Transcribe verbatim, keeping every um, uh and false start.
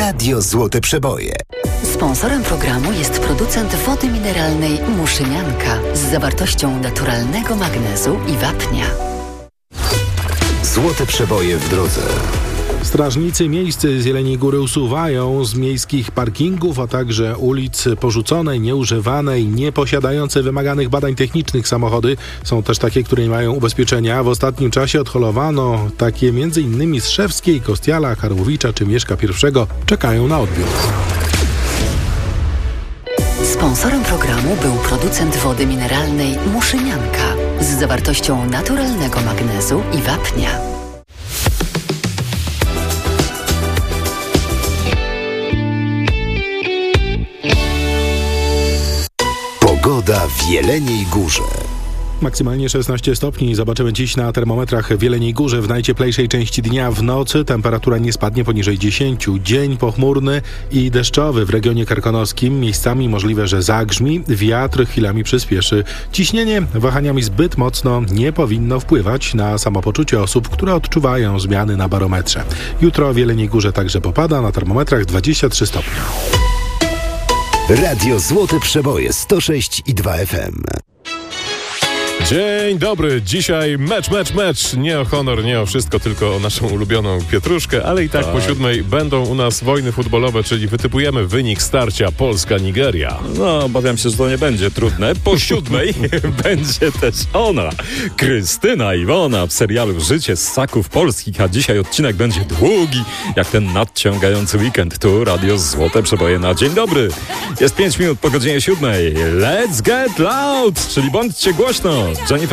Radio Złote Przeboje. Sponsorem programu jest producent wody mineralnej Muszynianka z zawartością naturalnego magnezu i wapnia. Złote Przeboje w drodze. Strażnicy miejscy z Jeleniej Góry usuwają z miejskich parkingów, a także ulic porzucone, nieużywane i nieposiadające wymaganych badań technicznych samochody. Są też takie, które nie mają ubezpieczenia. W ostatnim czasie odholowano takie m.in. z Szewskiej, Kostiala, Karłowicza czy Mieszka pierwszego. Czekają na odbiór. Sponsorem programu był producent wody mineralnej Muszynianka z zawartością naturalnego magnezu i wapnia. Pogoda w Jeleniej Górze. Maksymalnie szesnaście stopni. Zobaczymy dziś na termometrach w Jeleniej Górze. W najcieplejszej części dnia w nocy temperatura nie spadnie poniżej dziesięć. Dzień pochmurny i deszczowy w regionie karkonoskim. Miejscami możliwe, że zagrzmi. Wiatr chwilami przyspieszy. Ciśnienie wahaniami zbyt mocno nie powinno wpływać na samopoczucie osób, które odczuwają zmiany na barometrze. Jutro w Jeleniej Górze także popada, na termometrach dwadzieścia trzy stopnie. Radio Złote Przeboje sto sześć i dwa F M. Dzień dobry, dzisiaj mecz, mecz, mecz. Nie o honor, nie o wszystko, tylko o naszą ulubioną pietruszkę, ale i tak, tak po siódmej będą u nas wojny futbolowe, czyli wytypujemy wynik starcia Polska-Nigeria. No, obawiam się, że to nie będzie trudne. Po siódmej będzie też ona, Krystyna Iwona w serialu Życie ssaków polskich, a dzisiaj odcinek będzie długi, jak ten nadciągający weekend. Tu Radio Złote Przeboje na dzień dobry. Jest pięć minut po godzinie siódmej. Let's get loud, czyli bądźcie głośno. Jennifer